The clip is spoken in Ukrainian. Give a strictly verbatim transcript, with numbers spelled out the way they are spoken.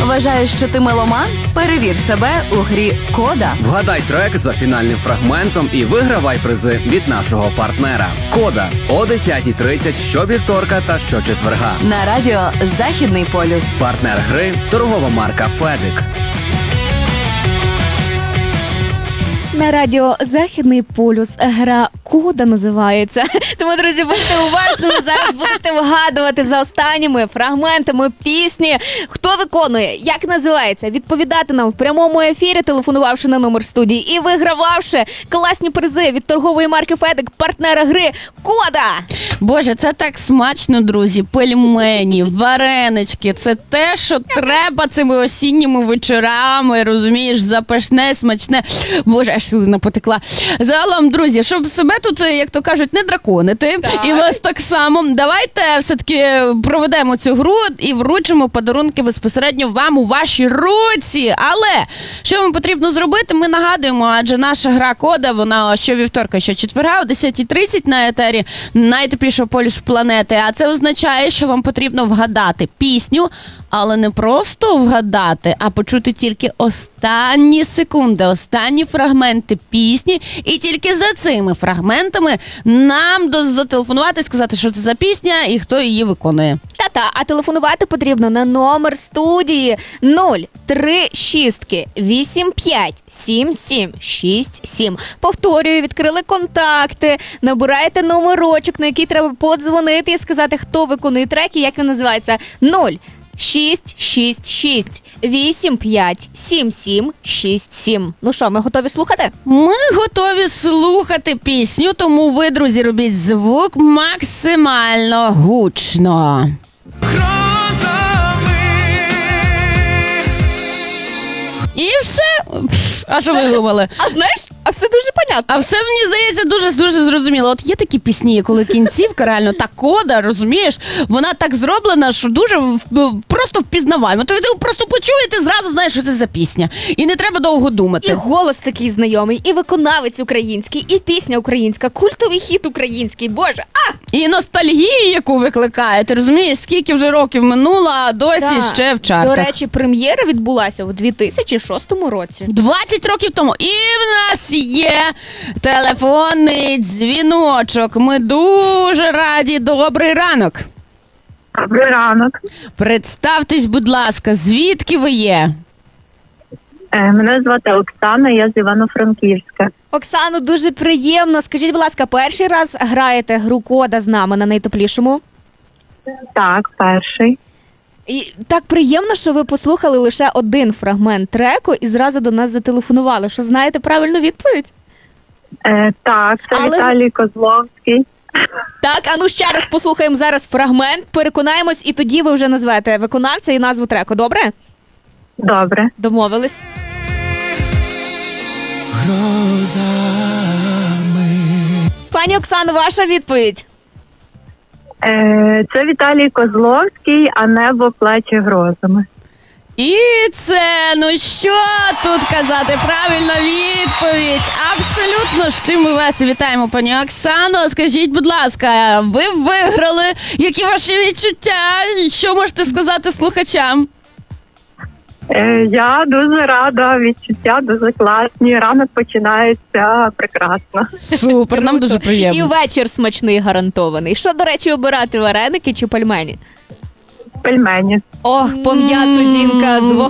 Вважаєш, що ти меломан? Перевір себе у грі «Кода». Вгадай трек за фінальним фрагментом і вигравай призи від нашого партнера. «Кода» о десятій тридцять щовівторка та щочетверга. На радіо «Західний полюс». Партнер гри – торгова марка «Федик». На радіо «Західний полюс» гра «Кода» називається. Тому, друзі, будьте уважними, зараз будете вгадувати за останніми фрагментами пісні. Хто виконує, як називається, відповідати нам в прямому ефірі, телефонувавши на номер студії і вигрававши класні призи від торгової марки «Федик», партнера гри «Кода». Боже, це так смачно, друзі. Пельмені, варенички. Це те, що треба цими осінніми вечорами, розумієш, запашне, смачне. Боже, аж слина потекла. Загалом, друзі, щоб себе тут, як то кажуть, не драконити, так. І вас так само, давайте все-таки проведемо цю гру і вручимо подарунки безпосередньо вам у вашій руці. Але що вам потрібно зробити, ми нагадуємо, адже наша гра «Кода», вона щовівторка, щочетверга о десятій тридцять на етері найтеплішого полюсу планети. А це означає, що вам потрібно вгадати пісню, але не просто вгадати, а почути тільки останні секунди, останні фрагменти пісні. І тільки за цими фрагментами нам зателефонувати, сказати, що це за пісня і хто її виконує. Та-та, а телефонувати потрібно на номер студії нуль три шість вісім п'ять сім сім шість сім. Повторюю, відкрили контакти, набираєте номерочок, на який треба подзвонити і сказати, хто виконує трек і як він називається. нуль шість шість шість вісім п'ять сім сім шість сім. Ну що, ми готові слухати? Ми готові слухати пісню, тому ви, друзі, робіть звук максимально гучно. І все. А що ви думали? А знаєш, а все дуже понятно. А все, мені здається, дуже-дуже зрозуміло. От є такі пісні, коли кінцівка реально та кода, розумієш, вона так зроблена, що дуже просто впізнаваємо. То ви просто почуєте, зразу знаєш, що це за пісня. І не треба довго думати. І голос такий знайомий, і виконавець український, і пісня українська, культовий хіт український, боже, а! І ностальгію, яку викликає, ти розумієш, скільки вже років минуло, а досі да. ще в чартах. До речі, прем'єра відбулася у дві тисячі шостому році. двадцять років тому. І в нас є телефонний дзвіночок. Ми дуже раді. Добрий ранок. Добрий ранок. Представтесь, будь ласка, звідки ви є? Е, Мене звати Оксана, я з Івано-Франківська. Оксано, дуже приємно. Скажіть, будь ласка, перший раз граєте гру «Кода» з нами на найтеплішому? Так, перший. І так приємно, що ви послухали лише один фрагмент треку і зразу до нас зателефонували. Що знаєте правильну відповідь? Е, так, це Але... Віталій Козловський. Так, а ну ще раз послухаємо зараз фрагмент, переконаємось, і тоді ви вже назвете виконавця і назву треку, добре? Добре. Домовились. Грозами. Пані Оксано, ваша відповідь? Е, це Віталій Козловський, а небо плаче грозами. І це, ну що тут казати, правильна відповідь. Абсолютно, з чим ми вас вітаємо, пані Оксано. Скажіть, будь ласка, ви виграли, які ваші відчуття, що можете сказати слухачам? Е, я дуже рада, відчуття дуже класні, ранок починається прекрасно. Супер, нам дуже приємно. І вечір смачний гарантований. Що, до речі, обирати, вареники чи пельмені? Пельмені. Ох, по м'ясу жінка з